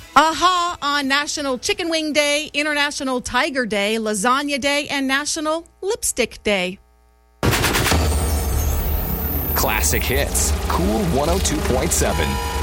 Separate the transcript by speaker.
Speaker 1: Aha on National Chicken Wing Day, International Tiger Day, Lasagna Day, and National Lipstick Day.
Speaker 2: Classic Hits, Cool 102.7.